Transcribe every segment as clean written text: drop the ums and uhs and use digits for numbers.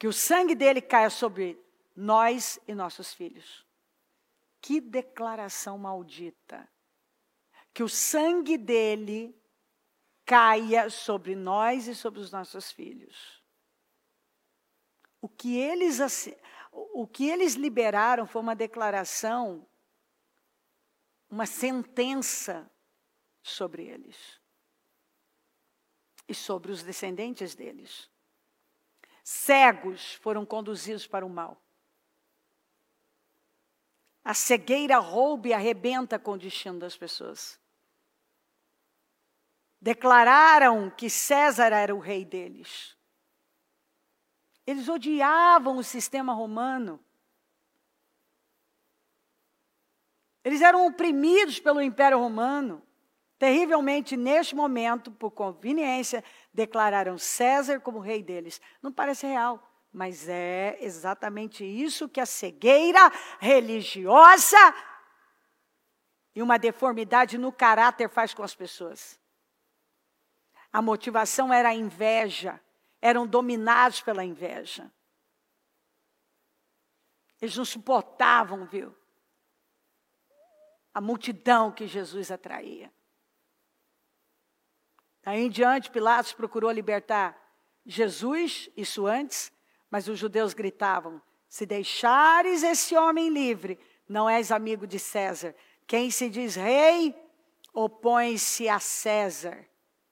que o sangue dele caia sobre nós e nossos filhos. Que declaração maldita. Que o sangue dele caia sobre nós e sobre os nossos filhos. O que eles liberaram foi uma declaração, uma sentença sobre eles. E sobre os descendentes deles. Cegos foram conduzidos para o mal. A cegueira rouba e arrebenta com o destino das pessoas. Declararam que César era o rei deles. Eles odiavam o sistema romano. Eles eram oprimidos pelo Império Romano. Terrivelmente, neste momento, por conveniência, declararam César como rei deles. Não parece real, mas é exatamente isso que a cegueira religiosa e uma deformidade no caráter faz com as pessoas. A motivação era a inveja. Eram dominados pela inveja. Eles não suportavam, viu? A multidão que Jesus atraía. Daí em diante, Pilatos procurou libertar Jesus, isso antes, mas os judeus gritavam, se deixares esse homem livre, não és amigo de César. Quem se diz rei, opõe-se a César.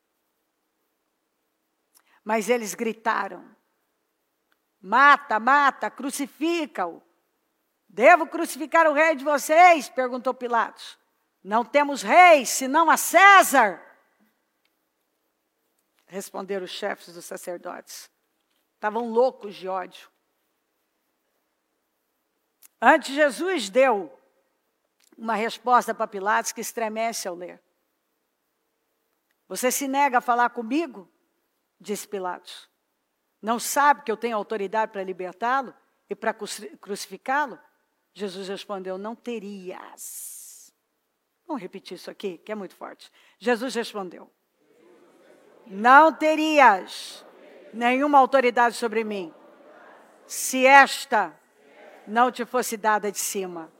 Mas eles gritaram, mata, mata, crucifica-o. Devo crucificar o rei de vocês? Perguntou Pilatos. Não temos rei, senão a César. Responderam os chefes dos sacerdotes. Estavam loucos de ódio. Antes, Jesus deu uma resposta para Pilatos que estremece ao ler. Você se nega a falar comigo? Disse Pilatos. Não sabe que eu tenho autoridade para libertá-lo e para crucificá-lo? Jesus respondeu, não terias. Vamos repetir isso aqui, que é muito forte. Jesus respondeu, não terias nenhuma autoridade sobre mim, se esta não te fosse dada de cima.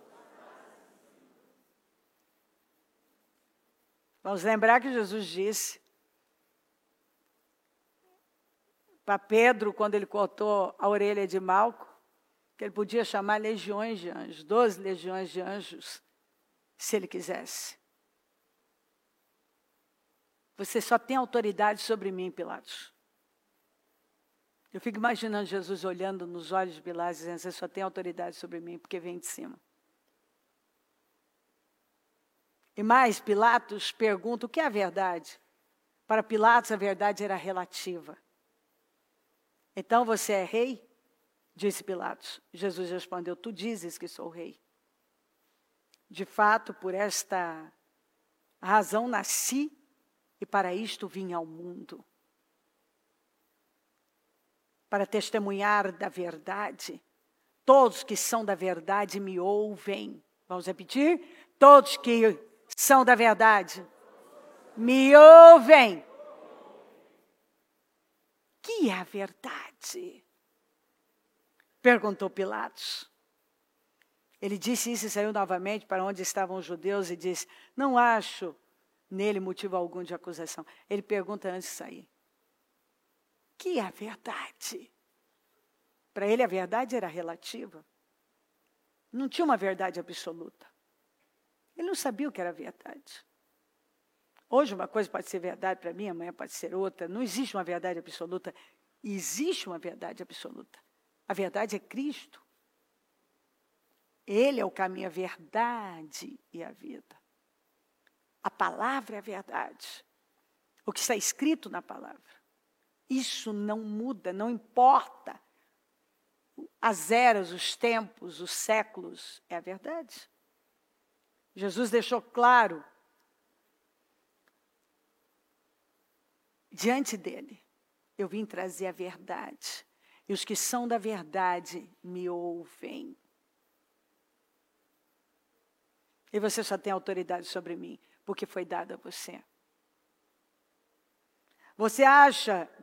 Vamos lembrar que Jesus disse para Pedro, quando ele cortou a orelha de Malco, que ele podia chamar legiões de anjos, 12 legiões de anjos, se ele quisesse. Você só tem autoridade sobre mim, Pilatos. Eu fico imaginando Jesus olhando nos olhos de Pilatos, dizendo, você só tem autoridade sobre mim, porque vem de cima. E mais, Pilatos pergunta, o que é a verdade? Para Pilatos, a verdade era relativa. Então, você é rei? Disse Pilatos. Jesus respondeu, tu dizes que sou rei. De fato, por esta razão nasci e para isto vim ao mundo. Para testemunhar da verdade. Todos que são da verdade me ouvem. Vamos repetir? Todos que são da verdade me ouvem. Que é a verdade? Perguntou Pilatos. Ele disse isso e saiu novamente para onde estavam os judeus e disse, não acho nele motivo algum de acusação. Ele pergunta antes de sair. Que é a verdade? Para ele a verdade era relativa. Não tinha uma verdade absoluta. Ele não sabia o que era verdade. Hoje uma coisa pode ser verdade para mim, amanhã pode ser outra. Não existe uma verdade absoluta. Existe uma verdade absoluta. A verdade é Cristo. Ele é o caminho, a verdade e a vida. A palavra é a verdade. O que está escrito na palavra. Isso não muda, não importa. As eras, os tempos, os séculos, é a verdade. Jesus deixou claro diante dele, eu vim trazer a verdade. E os que são da verdade me ouvem. E você só tem autoridade sobre mim, porque foi dada a você. Você acha